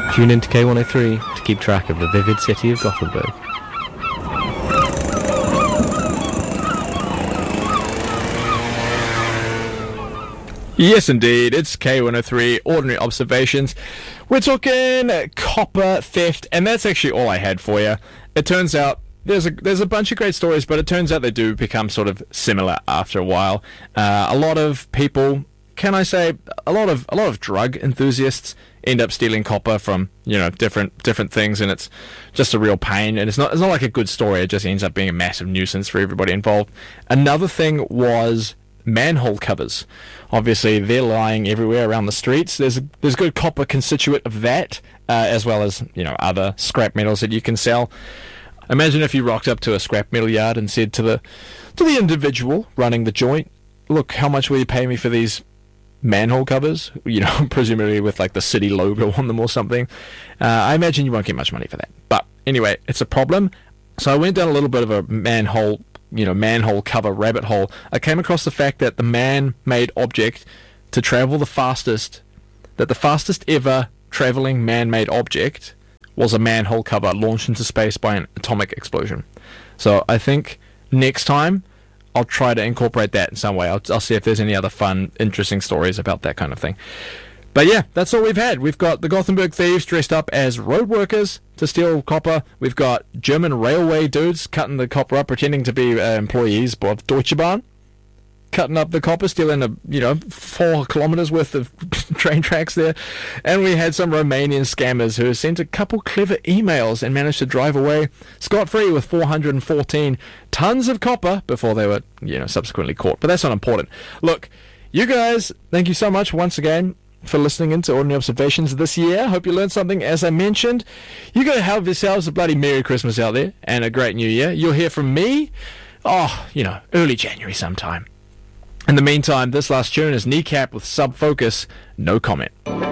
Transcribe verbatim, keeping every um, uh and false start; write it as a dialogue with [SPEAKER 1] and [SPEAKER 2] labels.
[SPEAKER 1] Tune in to K one oh three to keep track of the vivid city of Gothenburg.
[SPEAKER 2] Yes, indeed. It's K one oh three, Ordinary Observations. We're talking copper theft, and that's actually all I had for you. It turns out there's a there's a bunch of great stories, but it turns out they do become sort of similar after a while. Uh, a lot of people, can I say, a lot of a lot of drug enthusiasts end up stealing copper from, you know, different different things, and it's just a real pain. And it's not it's not like a good story. It just ends up being a massive nuisance for everybody involved. Another thing was manhole covers. Obviously, they're lying everywhere around the streets. There's a, there's good copper constituent of that, uh, as well as, you know, other scrap metals that you can sell. Imagine if you rocked up to a scrap metal yard and said to the to the individual running the joint, "Look, how much will you pay me for these manhole covers?" You know, presumably with like the city logo on them or something. Uh, I imagine you won't get much money for that. But anyway, it's a problem. So I went down a little bit of a manhole, you know, manhole cover rabbit hole. I came across the fact that the man-made object to travel the fastest, that the fastest ever traveling man-made object was a manhole cover launched into space by an atomic explosion. So I think next time I'll try to incorporate that in some way. I'll, I'll see if there's any other fun, interesting stories about that kind of thing. But yeah, that's all we've had. We've got the Gothenburg thieves dressed up as road workers to steal copper. We've got German railway dudes cutting the copper up, pretending to be uh, employees of Deutsche Bahn, cutting up the copper, stealing a you know four kilometers worth of train tracks there. And we had some Romanian scammers who sent a couple clever emails and managed to drive away scot-free with four hundred fourteen tons of copper before they were you know subsequently caught. But that's not important. Look, you guys, thank you so much once again for listening in to Ordinary Observations this year. Hope you learned something. As I mentioned, you go have yourselves a bloody Merry Christmas out there and a great New Year. You'll hear from me, oh, you know, early January sometime. In the meantime, this last tune is Kneecap with Sub Focus, No Comment.